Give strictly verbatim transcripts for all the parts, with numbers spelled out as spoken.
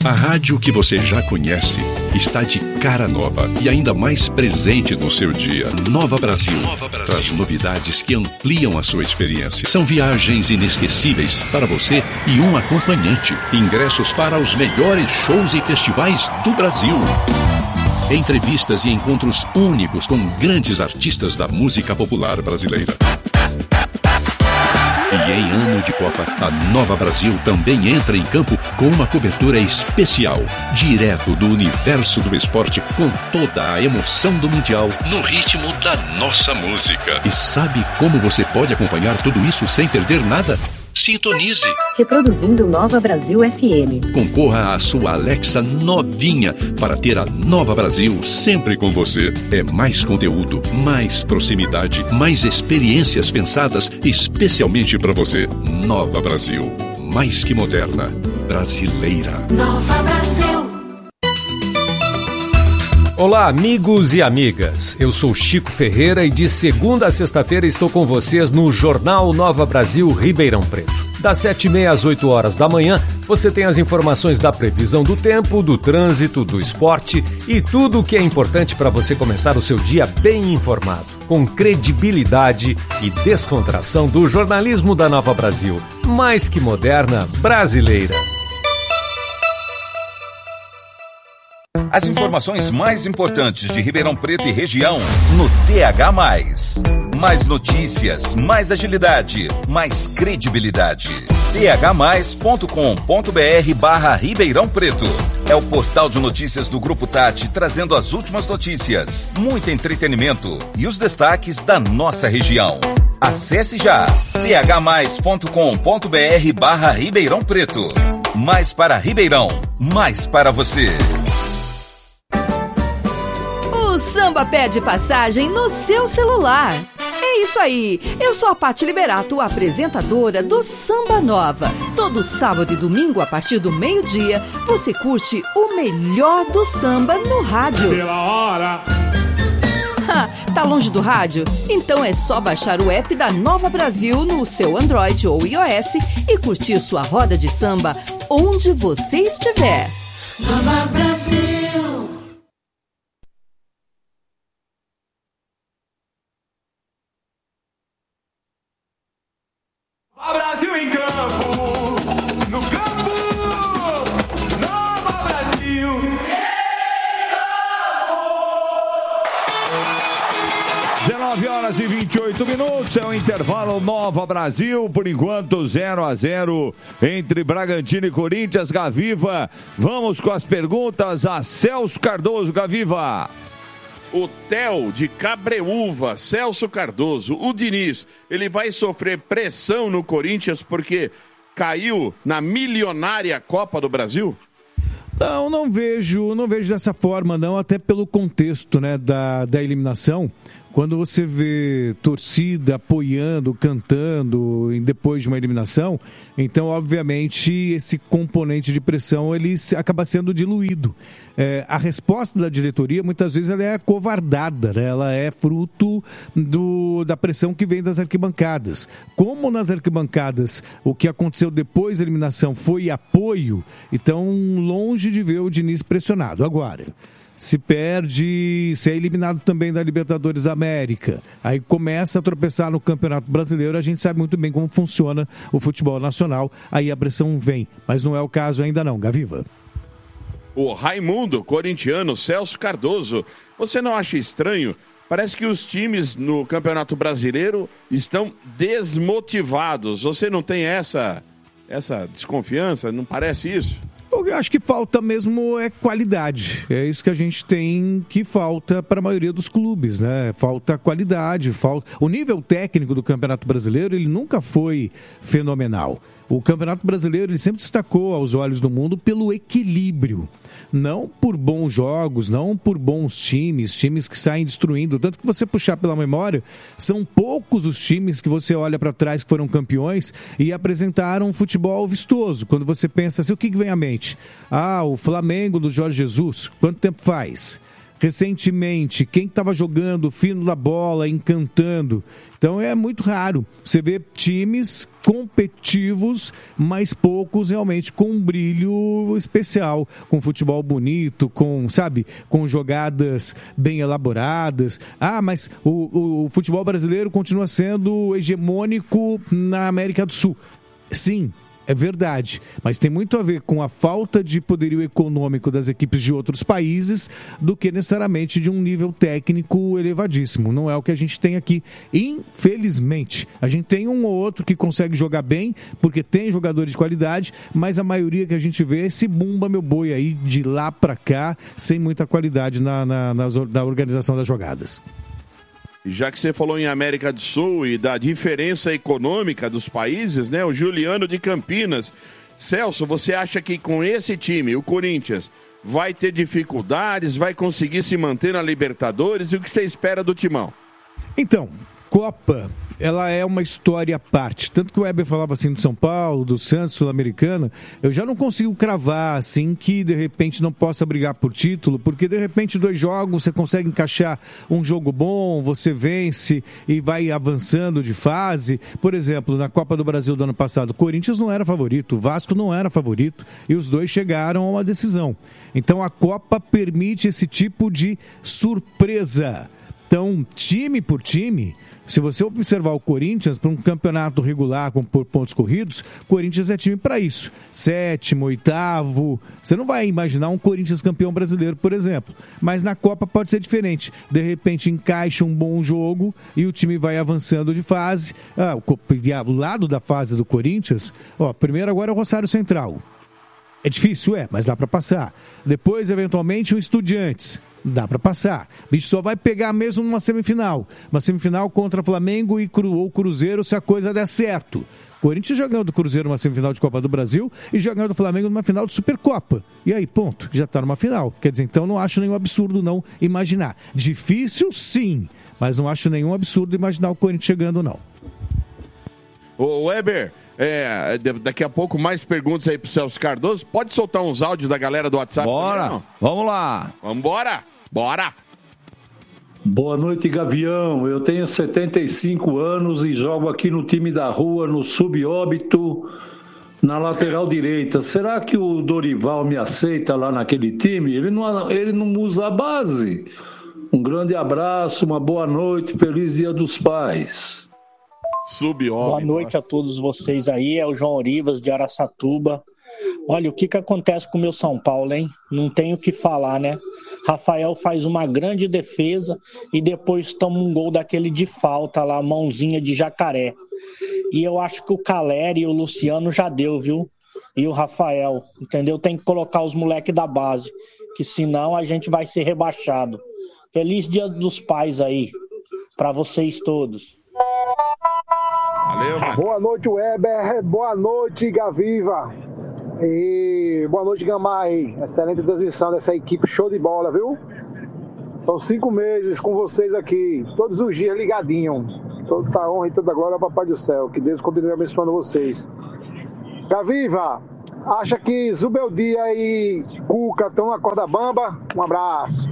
A rádio que você já conhece está de cara nova e ainda mais presente no seu dia. Nova Brasil, Nova Brasil traz novidades que ampliam a sua experiência. São viagens inesquecíveis para você e um acompanhante. Ingressos para os melhores shows e festivais do Brasil. Entrevistas e encontros únicos com grandes artistas da música popular brasileira. E em ano de Copa, a Nova Brasil também entra em campo com uma cobertura especial, direto do universo do esporte, com toda a emoção do Mundial, no ritmo da nossa música. E sabe como você pode acompanhar tudo isso sem perder nada? Sintonize. Reproduzindo Nova Brasil F M. Concorra à sua Alexa novinha para ter a Nova Brasil sempre com você. É mais conteúdo, mais proximidade, mais experiências pensadas especialmente para você. Nova Brasil. Mais que moderna. Brasileira. Nova Brasil. Olá, amigos e amigas. Eu sou Chico Ferreira e de segunda a sexta-feira estou com vocês no Jornal Nova Brasil Ribeirão Preto. Das sete e meia às oito horas da manhã, você tem as informações da previsão do tempo, do trânsito, do esporte e tudo o que é importante para você começar o seu dia bem informado, com credibilidade e descontração do jornalismo da Nova Brasil, mais que moderna, brasileira. As informações mais importantes de Ribeirão Preto e região no T H mais. Mais notícias, mais agilidade, mais credibilidade. t h mais ponto com ponto b r barra Ribeirão Preto. É o portal de notícias do Grupo Tati, trazendo as últimas notícias, muito entretenimento e os destaques da nossa região. Acesse já t h mais ponto com ponto b r barra Ribeirão Preto. Mais para Ribeirão, mais para você. O samba pede passagem no seu celular. É isso aí, eu sou a Pati Liberato, apresentadora do Samba Nova. Todo sábado e domingo, a partir do meio-dia, você curte o melhor do samba no rádio. Pela hora! Ha, tá longe do rádio? Então é só baixar o app da Nova Brasil no seu Android ou iOS e curtir sua roda de samba onde você estiver. Nova Brasil. A Brasil em campo, no campo, Nova Brasil. dezenove horas e vinte e oito minutos, é o intervalo Nova Brasil, por enquanto zero a zero entre Bragantino e Corinthians. Gaviva, vamos com as perguntas a Celso Cardoso. Gaviva. O Theo de Cabreúva, Celso Cardoso, o Diniz, ele vai sofrer pressão no Corinthians porque caiu na milionária Copa do Brasil? Não, não vejo, não vejo dessa forma não, até pelo contexto, né, da, da eliminação. Quando você vê torcida apoiando, cantando depois de uma eliminação, então, obviamente, esse componente de pressão ele acaba sendo diluído. É, a resposta da diretoria, muitas vezes, ela é acovardada, né? Ela é fruto do, da pressão que vem das arquibancadas. Como nas arquibancadas o que aconteceu depois da eliminação foi apoio, então, longe de ver o Diniz pressionado. Agora, se perde, se é eliminado também da Libertadores da América, aí começa a tropeçar no Campeonato Brasileiro, a gente sabe muito bem como funciona o futebol nacional, aí a pressão vem, mas não é o caso ainda não, Gaviva. O Raimundo, corintiano, Celso Cardoso, você não acha estranho? Parece que os times no Campeonato Brasileiro estão desmotivados, você não tem essa, essa desconfiança, não parece isso? Eu acho que falta mesmo é qualidade. É isso que a gente tem que falta para a maioria dos clubes, né? Falta qualidade, falta... O nível técnico do Campeonato Brasileiro, ele nunca foi fenomenal. O Campeonato Brasileiro, ele sempre destacou aos olhos do mundo pelo equilíbrio. Não por bons jogos, não por bons times, times que saem destruindo. Tanto que você puxar pela memória, são poucos os times que você olha para trás que foram campeões e apresentaram um futebol vistoso. Quando você pensa assim, o que vem à mente? Ah, o Flamengo do Jorge Jesus, quanto tempo faz? recentemente, quem estava jogando fino da bola, encantando. Então é muito raro você ver times competitivos, mas poucos realmente com um brilho especial, com futebol bonito, com, sabe, com jogadas bem elaboradas. Ah, mas o, o, o futebol brasileiro continua sendo hegemônico na América do Sul. Sim, é verdade, mas tem muito a ver com a falta de poderio econômico das equipes de outros países do que necessariamente de um nível técnico elevadíssimo. Não é o que a gente tem aqui, infelizmente. A gente tem um ou outro que consegue jogar bem, porque tem jogadores de qualidade, mas a maioria que a gente vê é esse bumba meu boi aí de lá pra cá, sem muita qualidade na, na, na, na organização das jogadas. Já que você falou em América do Sul e da diferença econômica dos países, né? O Juliano de Campinas. Celso, você acha que com esse time, o Corinthians, vai ter dificuldades, vai conseguir se manter na Libertadores? E o que você espera do Timão? Então, Copa, ela é uma história à parte. Tanto que o Weber falava assim do São Paulo, do Santos, Sul-Americana, eu já não consigo cravar assim que de repente não possa brigar por título, porque de repente dois jogos você consegue encaixar um jogo bom, você vence e vai avançando de fase. Por exemplo, na Copa do Brasil do ano passado, o Corinthians não era favorito, o Vasco não era favorito e os dois chegaram a uma decisão. Então a Copa permite esse tipo de surpresa. Então, time por time, se você observar o Corinthians para um campeonato regular com por pontos corridos, Corinthians é time para isso. Sétimo, oitavo. Você não vai imaginar um Corinthians campeão brasileiro, por exemplo. Mas na Copa pode ser diferente. De repente encaixa um bom jogo e o time vai avançando de fase. Ah, o lado da fase do Corinthians, ó, primeiro agora é o Rosário Central. É difícil, é, mas dá para passar. Depois, eventualmente, o Estudiantes. Dá para passar. O bicho só vai pegar mesmo numa semifinal. Uma semifinal contra Flamengo e Cru, ou Cruzeiro, se a coisa der certo. Corinthians já ganhou do Cruzeiro numa semifinal de Copa do Brasil e já ganhou do Flamengo numa final de Supercopa. E aí, ponto, já está numa final. Quer dizer, então não acho nenhum absurdo não imaginar. Difícil, sim, mas não acho nenhum absurdo imaginar o Corinthians chegando, não. Ô, Weber, é, daqui a pouco mais perguntas aí pro Celso Cardoso. Pode soltar uns áudios da galera do WhatsApp? Bora, também, vamos lá. Vambora, bora. Boa noite, Gavião. Eu tenho setenta e cinco anos e jogo aqui no time da rua, no Subóbito, na lateral direita. Será que o Dorival me aceita lá naquele time? Ele não, ele não usa a base. Um grande abraço, uma boa noite, feliz Dia dos Pais. Subóbito. Boa noite a todos vocês aí, é o João Orivas de Araçatuba. Olha, o que que acontece com o meu São Paulo, hein? Não tenho o que falar, né? Rafael faz uma grande defesa e depois toma um gol daquele de falta lá, mãozinha de jacaré. E eu acho que o Caleri e o Luciano já deu, viu? E o Rafael, entendeu? Tem que colocar os moleques da base, que senão a gente vai ser rebaixado. Feliz Dia dos Pais aí, pra vocês todos. Valeu, mano. Boa noite, Weber. Boa noite, Gaviva. E boa noite, Gamar aí. Excelente transmissão dessa equipe, show de bola, viu? São cinco meses com vocês aqui, todos os dias ligadinho. Toda a honra e toda a glória ao Papai do Céu. Que Deus continue abençoando vocês. Gaviva, acha que Zubeldia e Cuca estão na corda bamba? Um abraço.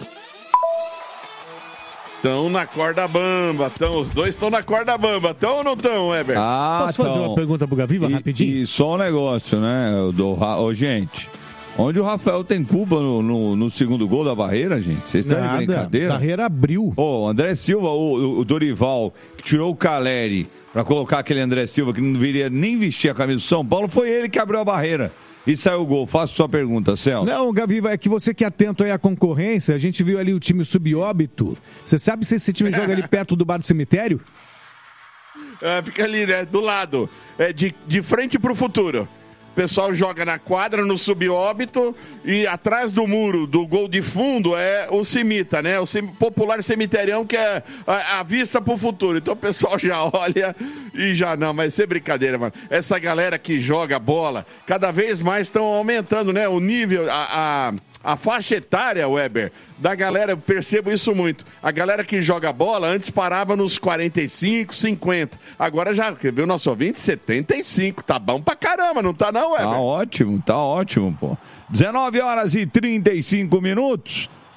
Estão na corda bamba, tão, os dois estão na corda bamba, estão ou não estão, Weber? Ah, Posso fazer tão. uma pergunta pro Gaviva, e, rapidinho? E só um negócio, né, do, ô, gente, onde o Rafael tem culpa no, no, no segundo gol da Barreira, gente? Vocês estão de brincadeira? Barreira abriu. Ô, André Silva, o, o Dorival, que tirou o Caleri pra colocar aquele André Silva que não deveria nem vestir a camisa do São Paulo, foi ele que abriu a barreira. E saiu o gol. Faço sua pergunta, Celso. Não, Gaviva, é que você que é atento aí à concorrência, a gente viu ali o time Subóbito. Você sabe se esse time joga ali perto do bar do cemitério? É, fica ali, né? Do lado. É de, de frente pro futuro. O pessoal joga na quadra, no Subóbito, e atrás do muro do gol de fundo é o Cimita, né? O sem, popular cemiterião, que é a, a vista pro futuro. Então o pessoal já olha e já não, mas sem brincadeira, mano. Essa galera que joga bola, cada vez mais estão aumentando, né? O nível, a... a... A faixa etária, Weber, da galera, eu percebo isso muito. A galera que joga bola antes parava nos quarenta e cinco, cinquenta. Agora já, quer ver o nosso ouvinte? setenta e cinco. Tá bom pra caramba, não tá não, Weber? Tá ótimo, tá ótimo, pô. dezenove horas e trinta e cinco minutos.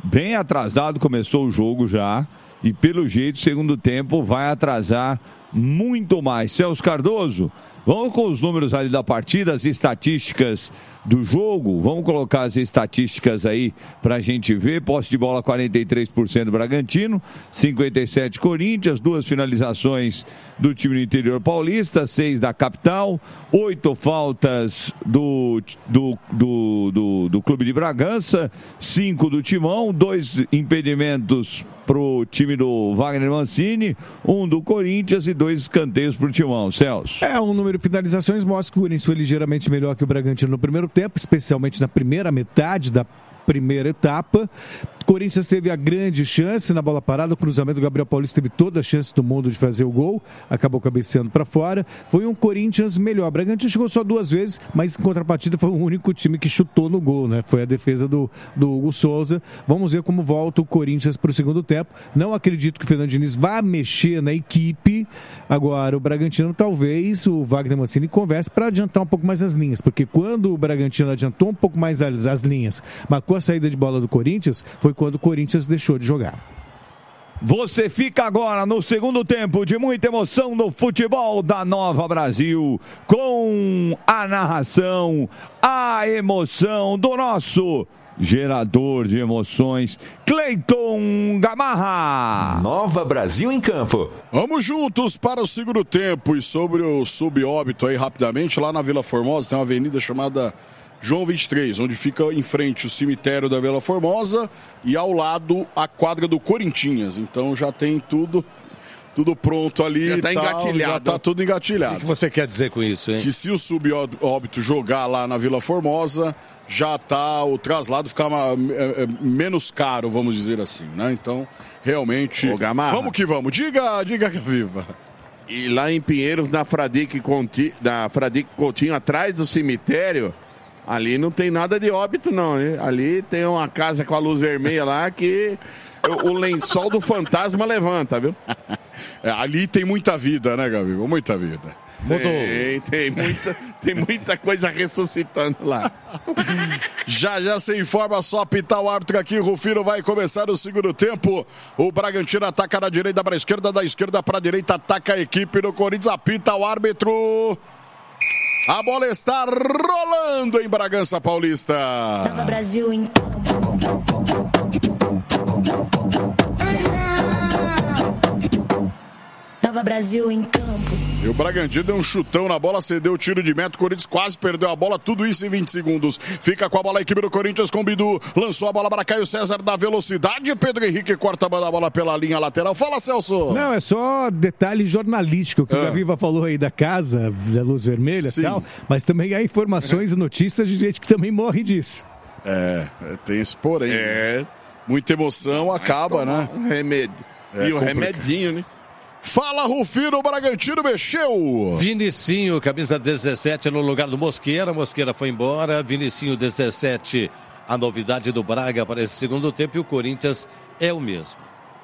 bem atrasado começou o jogo já. E pelo jeito, segundo tempo, vai atrasar muito mais. Celso Cardoso, vamos com os números ali da partida, as estatísticas do jogo. Vamos colocar as estatísticas aí pra gente ver. Posse de bola quarenta e três por cento Bragantino, cinquenta e sete por cento Corinthians, duas finalizações do time do interior paulista, seis da capital, oito faltas do, do, do, do, do Clube de Bragança, cinco do Timão, dois impedimentos pro time do Wagner Mancini, um do Corinthians e dois escanteios pro Timão. Celso. É, um número de finalizações mostra que o Corinthians foi ligeiramente melhor que o Bragantino no primeiro tempo, especialmente na primeira metade da primeira etapa. Corinthians teve a grande chance na bola parada, o cruzamento do Gabriel Paulista teve toda a chance do mundo de fazer o gol, acabou cabeceando para fora. Foi um Corinthians melhor. Bragantino chegou só duas vezes, mas em contrapartida foi o único time que chutou no gol, né? Foi a defesa do, do Hugo Souza. Vamos ver como volta o Corinthians para o segundo tempo. Não acredito que o Fernando Diniz vá mexer na equipe. Agora, o Bragantino, talvez o Wagner Mancini converse para adiantar um pouco mais as linhas, porque quando o Bragantino adiantou um pouco mais as, as linhas, mas com a saída de bola do Corinthians, foi quando o Corinthians deixou de jogar. Você fica agora no segundo tempo de muita emoção no futebol da Nova Brasil, com a narração, a emoção do nosso gerador de emoções, Cleiton Gamarra. Nova Brasil em campo. Vamos juntos para o segundo tempo. E sobre o subóbito aí rapidamente, lá na Vila Formosa tem uma avenida chamada João vinte e três, onde fica em frente o cemitério da Vila Formosa e ao lado a quadra do Corinthians. Então já tem tudo, tudo pronto ali. Já tá tal, engatilhado. Já tá tudo engatilhado. O que você quer dizer com isso, hein? Que se o subóbito jogar lá na Vila Formosa, já tá, o traslado fica menos caro, vamos dizer assim, né? Então, realmente, vamos que vamos. Diga, diga, Viva. E lá em Pinheiros, na Fradique Coutinho, na Fradique Coutinho, atrás do cemitério, ali não tem nada de óbito, não, hein? Ali tem uma casa com a luz vermelha lá que o, o lençol do fantasma levanta, viu? É, ali tem muita vida, né, Gabi? Muita vida. Mudou. Tem, tem, muita, tem muita coisa ressuscitando lá. Já já se informa, só apitar o árbitro aqui. Rufino vai começar o segundo tempo. O Bragantino ataca da direita para a esquerda, da esquerda para a direita, ataca a equipe do Corinthians, apita o árbitro. A bola está rolando em Bragança Paulista. Nova Brasil em Nova Brasil em campo. E o Bragantino deu um chutão na bola, cedeu o tiro de meta, o Corinthians quase perdeu a bola, tudo isso em vinte segundos. Fica com a bola a equipe do Corinthians com o Bidu, lançou a bola para Caio César da velocidade, Pedro Henrique corta a bola pela linha lateral. Fala, Celso! Não, é só detalhe jornalístico, que ah. o Gaviva falou aí da casa, da luz vermelha e tal, mas também há informações e notícias de gente que também morre disso. É, tem esse porém. É. Né? Muita emoção acaba, né? Um remédio. É, e o complicado. Remedinho, né? Fala, Rufino, o Bragantino mexeu. Vinicinho, camisa dezessete no lugar do Mosqueira. Mosqueira foi embora. Vinicinho, dezessete, a novidade do Braga para esse segundo tempo. E o Corinthians é o mesmo.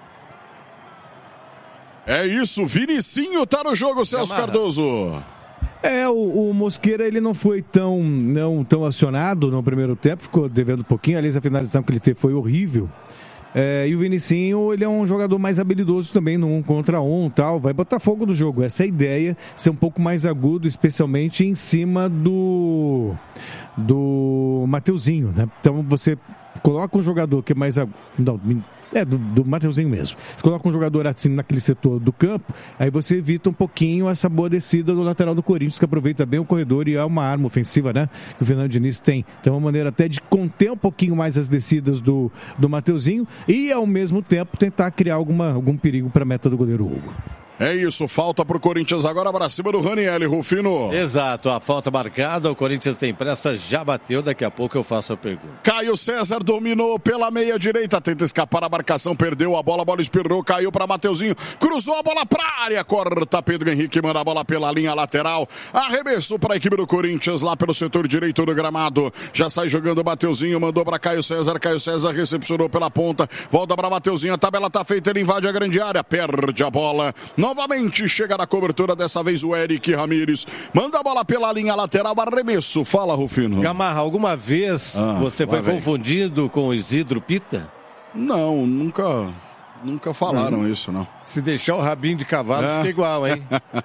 É isso, Vinicinho tá no jogo, Celso Gamarra. Cardoso. É, o, o Mosqueira, ele não foi tão, não, tão acionado no primeiro tempo. Ficou devendo um pouquinho. Aliás, a finalização que ele teve foi horrível. É, e o Vinicinho, ele é um jogador mais habilidoso também no um contra um, tal, vai botar fogo no jogo. Essa é a ideia, ser um pouco mais agudo, especialmente em cima do do Mateuzinho, né? Então você coloca um jogador que é mais agudo, não, é do, do Mateuzinho mesmo. Você coloca um jogador assim naquele setor do campo, aí você evita um pouquinho essa boa descida do lateral do Corinthians, que aproveita bem o corredor e é uma arma ofensiva, né? Que o Fernando Diniz tem. Então é uma maneira até de conter um pouquinho mais as descidas do, do Mateuzinho e ao mesmo tempo tentar criar alguma, algum perigo para a meta do goleiro Hugo. É isso, falta pro Corinthians agora para cima do Ranieri, Rufino. Exato, a falta marcada, o Corinthians tem pressa, já bateu, daqui a pouco eu faço a pergunta. Caio César dominou pela meia direita, tenta escapar a marcação, perdeu a bola, a bola espirrou, caiu para Mateuzinho, cruzou a bola pra área, corta Pedro Henrique, manda a bola pela linha lateral, arremesso para a equipe do Corinthians lá pelo setor direito do gramado, já sai jogando o Mateuzinho, mandou para Caio César, Caio César recepcionou pela ponta, volta para Mateuzinho, a tabela tá feita, ele invade a grande área, perde a bola, novamente chega na cobertura, dessa vez o Eric Ramírez. Manda a bola pela linha lateral, arremesso. Fala, Rufino. Gamarra, alguma vez ah, você foi confundido com o Isidro Pita? Não, nunca, nunca falaram hum. isso, não. Se deixar o rabinho de cavalo, é. fica igual, hein?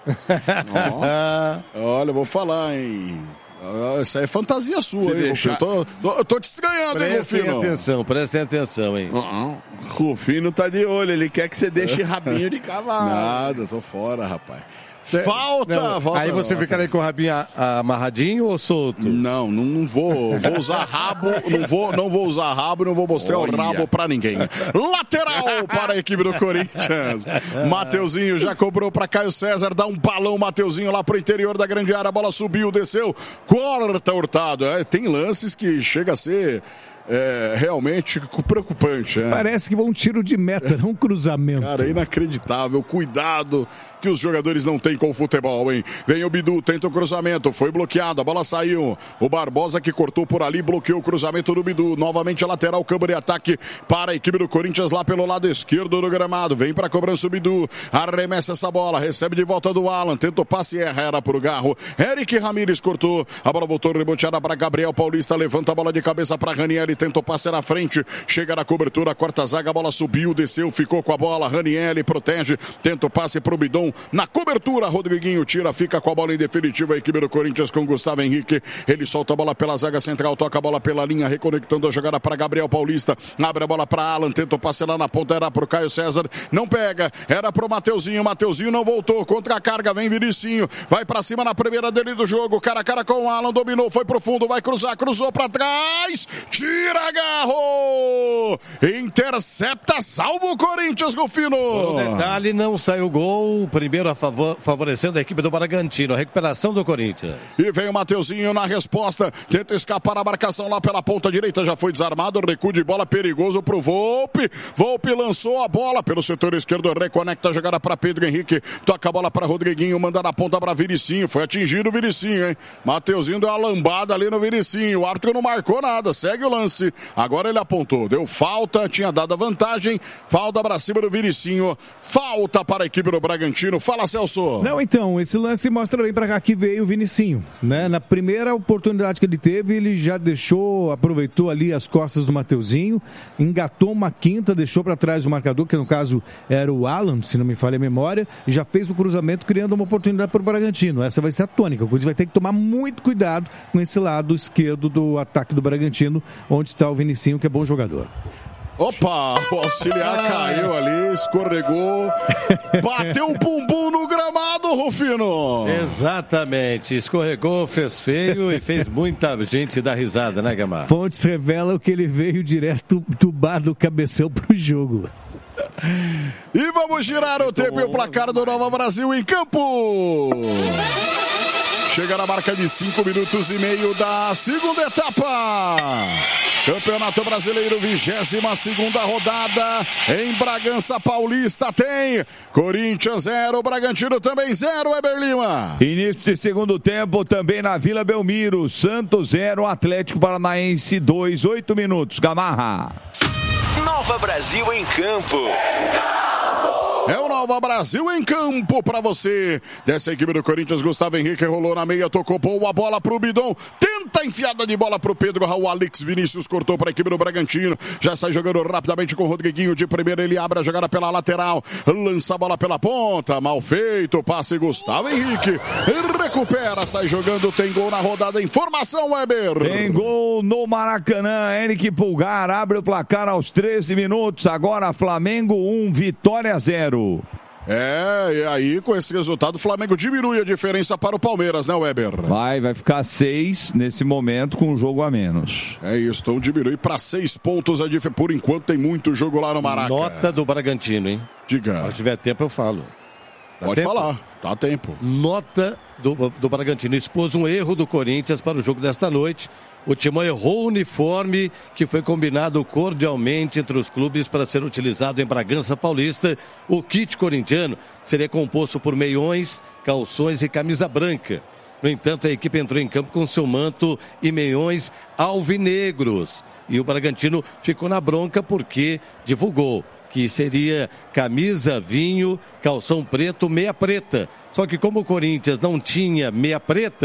oh. Olha, eu vou falar, hein? Isso aí é fantasia sua, Se hein, deixar... Rufino? Tô, tô, tô te estranhando, hein, Rufino? Prestem atenção, prestem atenção, hein? Uh-uh. Rufino tá de olho, ele quer que você deixe rabinho de cavalo. Nada, tô fora, rapaz. Falta, não, falta! Aí você fica aí com o rabinho amarradinho ou solto? Não, não, não vou. Vou usar rabo, não vou, não vou usar rabo, não vou mostrar Olha. o rabo pra ninguém. Lateral para a equipe do Corinthians. Mateuzinho já cobrou pra Caio César, dá um balão, Mateuzinho lá pro interior da grande área, a bola subiu, desceu, corta Hurtado. É, tem lances que chega a ser... É realmente preocupante. É. Parece que vai um tiro de meta, não um cruzamento. Cara, é inacreditável. Cuidado que os jogadores não têm com o futebol, hein? Vem o Bidu, tenta o cruzamento, foi bloqueado, a bola saiu. O Barbosa que cortou por ali, bloqueou o cruzamento do Bidu. Novamente a lateral, câmara de ataque para a equipe do Corinthians lá pelo lado esquerdo do gramado. Vem para a cobrança o Bidu, arremessa essa bola, recebe de volta do Alan, tenta o passe e erra, era pro Garro. Eric Ramírez cortou, a bola voltou reboteada para Gabriel Paulista, levanta a bola de cabeça para Ranieri, tentou passe na frente, chega na cobertura, quarta zaga, a bola subiu, desceu, ficou com a bola, Ranieri protege, tenta o passe pro Bidon, na cobertura, Rodriguinho tira, fica com a bola em definitiva, a equipe do Corinthians com Gustavo Henrique, ele solta a bola pela zaga central, toca a bola pela linha, reconectando a jogada para Gabriel Paulista, abre a bola para Alan, tenta o passe lá na ponta, era pro Caio César, não pega, era pro Mateuzinho, Mateuzinho não voltou, contra a carga, vem Vinicinho, vai pra cima na primeira dele do jogo, cara a cara com o Alan, dominou, foi pro fundo, vai cruzar, cruzou pra trás, tira Garro, intercepta, salva o Corinthians, Rufino. O detalhe, não saiu gol, primeiro a favor, favorecendo a equipe do Bragantino, a recuperação do Corinthians. E vem o Mateuzinho na resposta, tenta escapar a marcação lá pela ponta direita, já foi desarmado, recuo de bola perigoso pro Volpe, Volpe lançou a bola pelo setor esquerdo, reconecta a jogada para Pedro Henrique, toca a bola para Rodriguinho, manda na ponta para Vinicinho, foi atingido o Vinicinho, hein? Mateuzinho deu uma lambada ali no Vinicinho, o árbitro não marcou nada, segue o lance. Agora ele apontou, deu falta, tinha dado a vantagem, falta para cima do Vinicinho, falta para a equipe do Bragantino. Fala, Celso. Não, então, esse lance mostra bem para cá que veio o Vinicinho, né? Na primeira oportunidade que ele teve, ele já deixou, aproveitou ali as costas do Mateuzinho, engatou uma quinta, deixou para trás o marcador, que no caso era o Alan, se não me falha a memória, e já fez o cruzamento, criando uma oportunidade para o Bragantino. Essa vai ser a tônica, o Corinthians vai ter que tomar muito cuidado com esse lado esquerdo do ataque do Bragantino, onde está o Vinicinho, que é bom jogador. Opa, o auxiliar caiu ali, escorregou, bateu o bumbum no gramado, Rufino. Exatamente, escorregou, fez feio e fez muita gente dar risada, né, Gamar? Fontes revelam que ele veio direto do bar do Cabecel pro jogo. E vamos girar o tempo e o placar do Nova Brasil em campo. Chega na marca de cinco minutos e meio da segunda etapa. Campeonato Brasileiro, vigésima segunda rodada. Em Bragança Paulista tem Corinthians zero, Bragantino também zero, Weber Lima. Início de segundo tempo também na Vila Belmiro. Santos zero, Atlético Paranaense dois, oito minutos. Gamarra. Nova Brasil em campo. É o Nova Brasil em campo pra você. Dessa equipe do Corinthians, Gustavo Henrique rolou na meia, tocou boa bola pro Bidon. Tenta a enfiada de bola pro Pedro Raul. Alex Vinícius cortou pra equipe do Bragantino. Já sai jogando rapidamente com o Rodriguinho de primeira. Ele abre a jogada pela lateral. Lança a bola pela ponta. Mal feito. Passe Gustavo Henrique. Recupera, sai jogando. Tem gol na rodada. Informação, Weber. Tem gol no Maracanã. Eric Pulgar abre o placar aos treze minutos. Agora Flamengo um, Vitória zero. É, e aí com esse resultado o Flamengo diminui a diferença para o Palmeiras, né, Weber? Vai, vai ficar seis nesse momento com um jogo a menos. É isso, então diminui para seis pontos a diferença. Por enquanto tem muito jogo lá no Maraca. Nota do Bragantino, hein? Diga. Se tiver tempo eu falo. Dá Pode tempo? falar, tá a tempo. Nota do, do Bragantino. Expôs um erro do Corinthians para o jogo desta noite. O Timão errou o uniforme que foi combinado cordialmente entre os clubes para ser utilizado em Bragança Paulista. O kit corintiano seria composto por meiões, calções e camisa branca. No entanto, a equipe entrou em campo com seu manto e meiões alvinegros. E o Bragantino ficou na bronca porque divulgou que seria camisa, vinho, calção preto, meia preta. Só que como o Corinthians não tinha meia preta,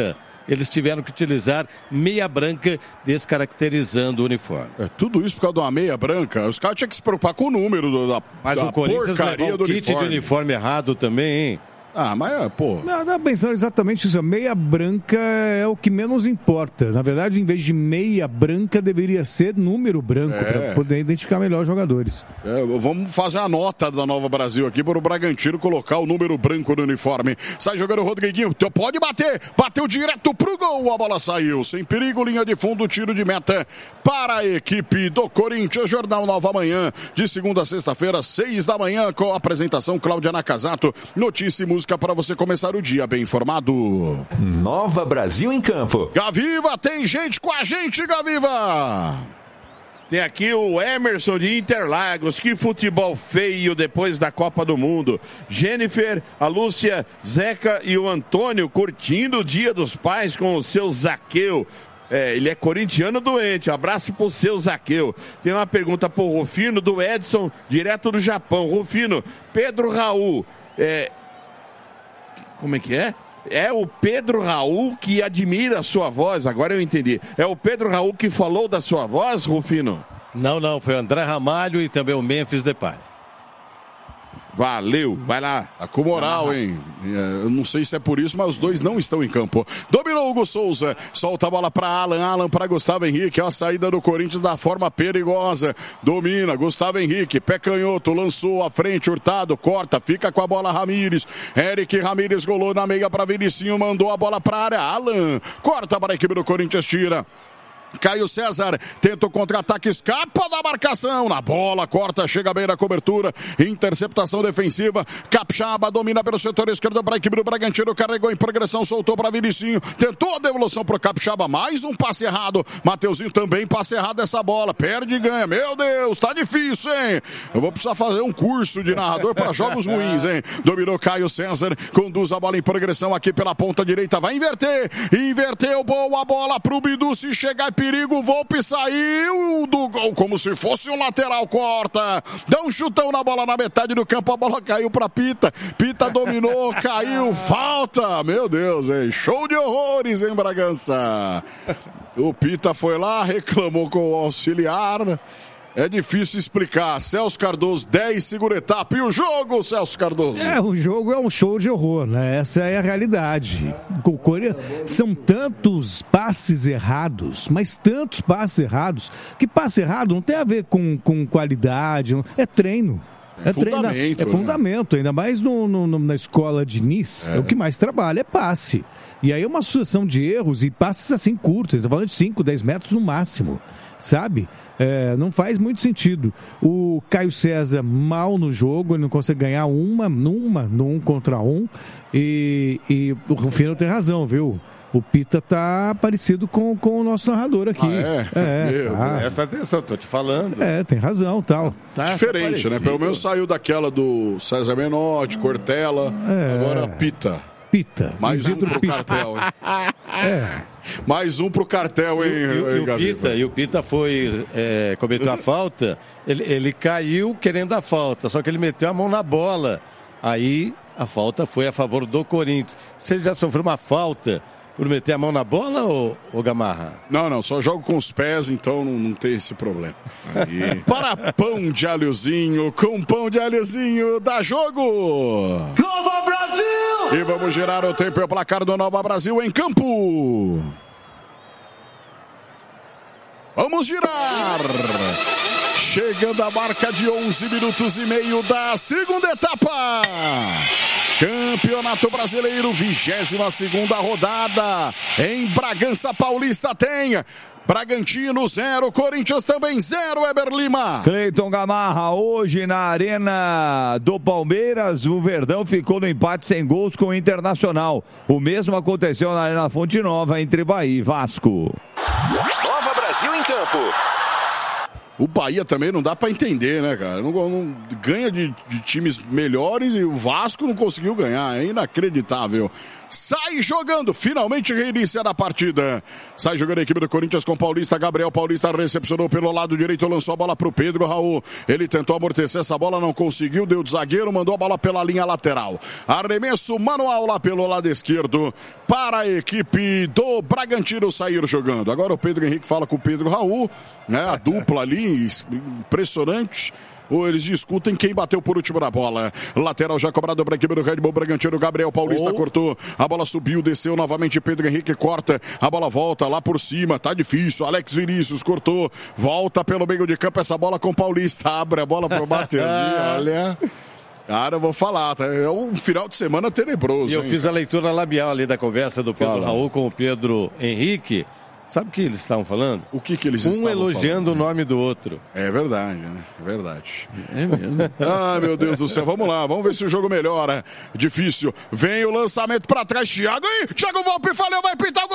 eles tiveram que utilizar meia branca, descaracterizando o uniforme. É, tudo isso por causa de uma meia branca. Os caras tinham que se preocupar com o número do, da, Mas da o Corinthians porcaria levou do o kit uniforme. de uniforme errado também, hein? Ah, mas, pô... Não, eu tava pensando exatamente isso. Meia branca é o que menos importa. Na verdade, em vez de meia branca, deveria ser número branco, É. para poder identificar melhor os jogadores. É, vamos fazer a nota da Nova Brasil aqui para o Bragantino colocar o número branco no uniforme. Sai jogando o Rodriguinho, pode bater, bateu direto pro gol, a bola saiu, sem perigo, linha de fundo, tiro de meta para a equipe do Corinthians. Jornal Nova Manhã, de segunda a sexta-feira, seis da manhã, com a apresentação Cláudia Nakazato. Notícia e música para você começar o dia bem informado. Nova Brasil em campo. Gaviva, tem gente com a gente, Gaviva! Tem aqui o Emerson de Interlagos. Que futebol feio depois da Copa do Mundo. Jennifer, a Lúcia, Zeca e o Antônio curtindo o Dia dos Pais com o seu Zaqueu. É, ele é corintiano doente. Abraço pro seu Zaqueu. Tem uma pergunta pro Rufino, do Edson, direto do Japão. Rufino, Pedro Raul. É... Como é que é? É o Pedro Raul que admira a sua voz, agora eu entendi. É o Pedro Raul que falou da sua voz, Rufino? Não, não, foi o André Ramalho e também o Memphis Depay. Valeu, vai lá. Tá com moral, hein? Eu não sei se é por isso, mas os dois não estão em campo. Dominou Hugo Souza, solta a bola para Alan, Alan para Gustavo Henrique, ó, a saída do Corinthians da forma perigosa. Domina, Gustavo Henrique, pé canhoto, lançou à frente, Hurtado, corta, fica com a bola Ramires. Eric Ramires golou na meia para Vinicinho, mandou a bola para área. Alan, corta para a equipe do Corinthians, tira. Caio César tenta o contra-ataque, escapa da marcação, na bola, corta, chega bem na cobertura, interceptação defensiva, Capixaba domina pelo setor esquerdo para a equipe do Bragantino, carregou em progressão, soltou para Vinicinho, tentou a devolução para o Capixaba, mais um passe errado, Mateuzinho também passe errado essa bola, perde e ganha, meu Deus, tá difícil, hein? Eu vou precisar fazer um curso de narrador para jogos ruins, hein? Dominou Caio César, conduz a bola em progressão aqui pela ponta direita, vai inverter, inverteu, boa bola pro Bidu, se chegar perigo, o Volpe saiu do gol como se fosse um lateral, corta, dá um chutão na bola na metade do campo, a bola caiu pra Pita, Pita dominou, caiu, falta, meu Deus, hein? Show de horrores em Bragança. O Pita foi lá, reclamou com o auxiliar. É difícil explicar. Celso Cardoso, dez, segura etapa. E o jogo, Celso Cardoso? É, o jogo é um show de horror, né? Essa é a realidade. São tantos passes errados, mas tantos passes errados, que passe errado não tem a ver com, com qualidade, é treino. É, é fundamento, treino, é fundamento, né? Ainda mais no, no, na escola de Nice, é. É o que mais trabalha, é passe. E aí é uma sucessão de erros e passes assim curtos, estou falando de cinco, dez metros no máximo, sabe? É, não faz muito sentido. O Caio César mal no jogo, ele não consegue ganhar uma, numa, num contra um. E, e o Rufino tem razão, viu? O Pita tá parecido com, com o nosso narrador aqui. Ah, é? É, Meu, tá. Presta atenção, tô te falando. É, tem razão, tal. Tá diferente, né? Pelo menos saiu daquela do César Menotti, Cortella, é. Agora Pita. Pita. Mais um pro Pita. Cartel, hein? É. Mais um pro cartel, hein, e, e, e, o Pita, e o Pita foi, é, cometeu a falta, ele, ele caiu querendo a falta, só que ele meteu a mão na bola. Aí a falta foi a favor do Corinthians. Você já sofreu uma falta por meter a mão na bola, ou, ou Gamarra? Não, não, só jogo com os pés, então não, não tem esse problema. Aí. Para pão de alhozinho, com pão de alhozinho, dá jogo! Nova Brasil! E vamos girar o tempo e o placar do Nova Brasil em campo. Vamos girar! Chegando a marca de onze minutos e meio da segunda etapa. Campeonato Brasileiro, vigésima segunda rodada. Em Bragança Paulista tem Bragantino zero, Corinthians também zero, Eber Lima. Cleiton Gamarra, hoje na Arena do Palmeiras, o Verdão ficou no empate sem gols com o Internacional. O mesmo aconteceu na Arena Fonte Nova, entre Bahia e Vasco. Nova Brasil em campo. O Bahia também não dá pra entender, né, cara? Não, não ganha de, de times melhores e o Vasco não conseguiu ganhar. É inacreditável. sai jogando, finalmente reinicia a partida. Sai jogando a equipe do Corinthians com Paulista. Gabriel Paulista recepcionou pelo lado direito, lançou a bola para o Pedro Raul. Ele tentou amortecer essa bola, não conseguiu, deu de zagueiro, mandou a bola pela linha lateral. Arremesso manual lá pelo lado esquerdo para a equipe do Bragantino sair jogando. Agora o Pedro Henrique fala com o Pedro Raul, né? A dupla ali, impressionante. Ou eles discutem quem bateu por último na bola. Lateral já cobrado para a equipe do Red Bull Bragantino. Gabriel Paulista oh. cortou. A bola subiu, desceu novamente. Pedro Henrique corta. A bola volta lá por cima. Tá difícil. Alex Vinícius cortou. Volta pelo meio de campo. Essa bola com Paulista. Abre a bola pro Mateuzinho. Olha. Cara, eu vou falar, tá? É um final de semana tenebroso. E eu hein, fiz cara? a leitura labial ali da conversa do Pedro Fala. Raul com o Pedro Henrique. Sabe o que eles estavam falando? O que, que eles um estavam elogiando falando? o nome do outro. É verdade, né? É verdade. É mesmo. Ah, meu Deus do céu. Vamos lá, vamos ver se o jogo melhora. Difícil. Vem o lançamento pra trás. Thiago. Ih, Thiago Volpe falhou, vai pintar o